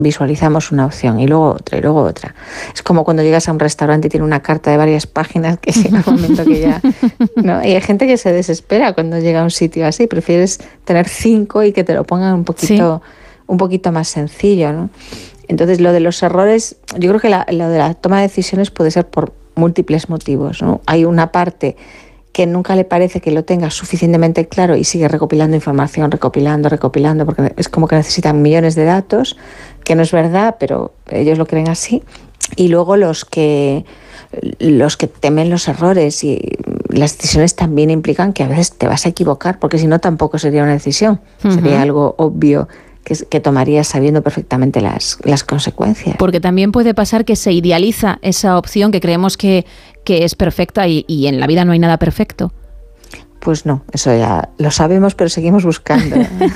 visualizamos una opción y luego otra y luego otra. Es como cuando llegas a un restaurante y tiene una carta de varias páginas que llega un momento que ya... ¿no? Y hay gente que se desespera cuando llega a un sitio así. Prefieres tener 5 y que te lo pongan un poquito más sencillo, ¿no? Entonces, lo de los errores, yo creo que lo de la toma de decisiones puede ser por múltiples motivos, ¿no? Hay una parte que nunca le parece que lo tenga suficientemente claro y sigue recopilando información, recopilando, porque es como que necesitan millones de datos, que no es verdad, pero ellos lo creen así. Y luego los que temen los errores, y las decisiones también implican que a veces te vas a equivocar, porque si no tampoco sería una decisión, sería algo obvio que tomarías sabiendo perfectamente las consecuencias. Porque también puede pasar que se idealiza esa opción que creemos que es perfecta y en la vida no hay nada perfecto. Pues no, eso ya lo sabemos, pero seguimos buscando.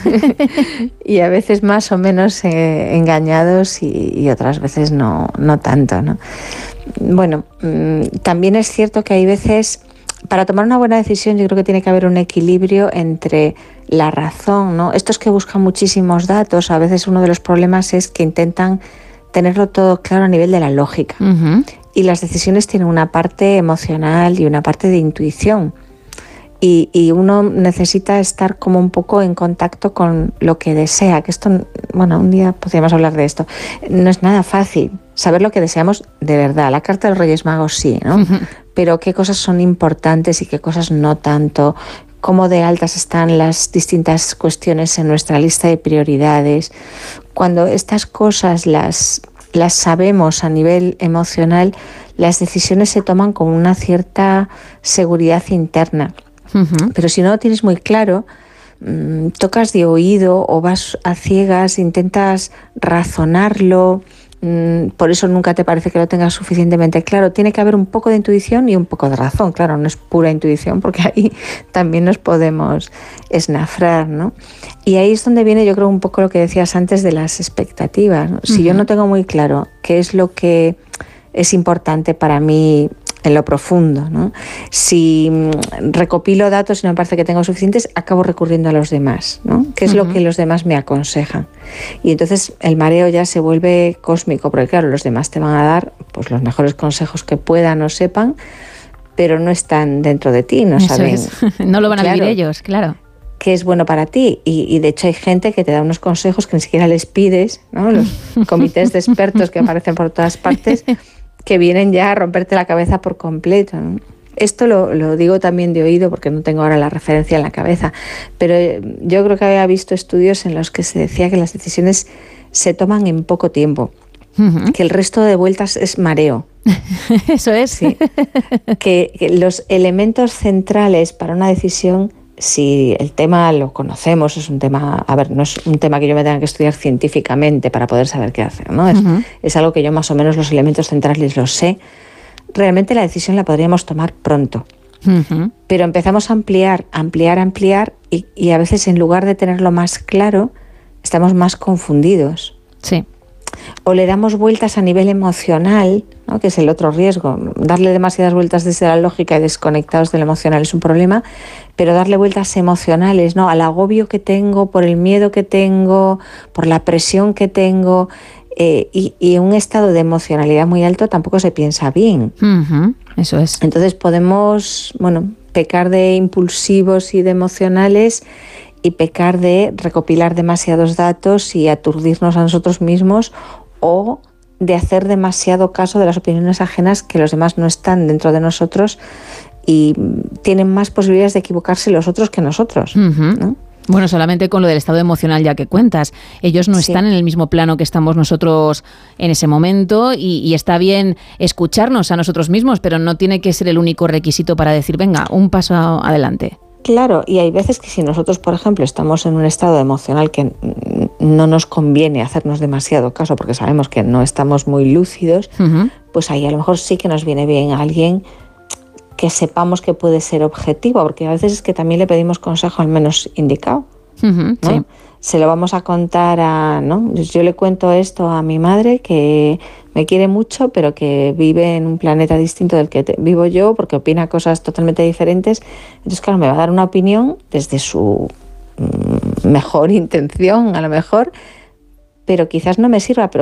Y a veces más o menos engañados y otras veces no tanto, ¿no? Bueno, también es cierto que hay veces, para tomar una buena decisión, yo creo que tiene que haber un equilibrio entre la razón, ¿no? Estos que buscan muchísimos datos, a veces uno de los problemas es que intentan tenerlo todo claro a nivel de la lógica. Uh-huh. Y las decisiones tienen una parte emocional y una parte de intuición. Y uno necesita estar como un poco en contacto con lo que desea, que esto, bueno, un día podríamos hablar de esto. No es nada fácil saber lo que deseamos de verdad. La carta de los Reyes Magos sí, ¿no? Uh-huh. Pero qué cosas son importantes y qué cosas no tanto, cómo de altas están las distintas cuestiones en nuestra lista de prioridades. Cuando estas cosas las sabemos a nivel emocional, las decisiones se toman con una cierta seguridad interna. Uh-huh. Pero si no lo tienes muy claro, tocas de oído o vas a ciegas, intentas razonarlo, por eso nunca te parece que lo tengas suficientemente claro. Tiene que haber un poco de intuición y un poco de razón. Claro, no es pura intuición, porque ahí también nos podemos esnafrar, ¿no? Y ahí es donde viene, yo creo, un poco lo que decías antes de las expectativas, ¿no? Si yo no tengo muy claro qué es lo que es importante para mí en lo profundo, ¿no? Si recopilo datos y no me parece que tengo suficientes, acabo recurriendo a los demás, ¿no? ¿Qué es lo que los demás me aconsejan? Y entonces el mareo ya se vuelve cósmico, porque claro, los demás te van a dar pues los mejores consejos que puedan o sepan, pero no están dentro de ti, no saben. No lo van a vivir ellos, claro. ¿Qué es bueno para ti? Y de hecho hay gente que te da unos consejos que ni siquiera les pides, ¿no? Los comités de expertos que aparecen por todas partes, que vienen ya a romperte la cabeza por completo, ¿no? Esto lo digo también de oído porque no tengo ahora la referencia en la cabeza, pero yo creo que había visto estudios en los que se decía que las decisiones se toman en poco tiempo, que el resto de vueltas es mareo. Eso es. Sí. Que los elementos centrales para una decisión, si el tema lo conocemos, es un tema, a ver, no es un tema que yo me tenga que estudiar científicamente para poder saber qué hacer, ¿no? Es algo que yo más o menos los elementos centrales los sé. Realmente la decisión la podríamos tomar pronto. Pero empezamos a ampliar y a veces en lugar de tenerlo más claro, estamos más confundidos. Sí. O le damos vueltas a nivel emocional, ¿no? Que es el otro riesgo. Darle demasiadas vueltas desde la lógica y desconectados del emocional es un problema, pero darle vueltas emocionales, ¿no? Al agobio que tengo, por el miedo que tengo, por la presión que tengo, y un estado de emocionalidad muy alto tampoco se piensa bien. Eso es. Entonces podemos, pecar de impulsivos y de emocionales, y pecar de recopilar demasiados datos y aturdirnos a nosotros mismos, o de hacer demasiado caso de las opiniones ajenas, que los demás no están dentro de nosotros y tienen más posibilidades de equivocarse los otros que nosotros, ¿no? Bueno, solamente con lo del estado emocional ya que cuentas. Ellos no están en el mismo plano que estamos nosotros en ese momento y está bien escucharnos a nosotros mismos, pero no tiene que ser el único requisito para decir, venga, un paso adelante. Claro, y hay veces que si nosotros, por ejemplo, estamos en un estado emocional que no nos conviene hacernos demasiado caso porque sabemos que no estamos muy lúcidos, pues ahí a lo mejor sí que nos viene bien a alguien que sepamos que puede ser objetivo, porque a veces es que también le pedimos consejo al menos indicado, ¿no? Sí. Se lo vamos a contar ¿no? Yo le cuento esto a mi madre, que me quiere mucho, pero que vive en un planeta distinto del que vivo yo, porque opina cosas totalmente diferentes. Entonces, claro, me va a dar una opinión desde su mejor intención, a lo mejor, pero quizás no me sirva, pero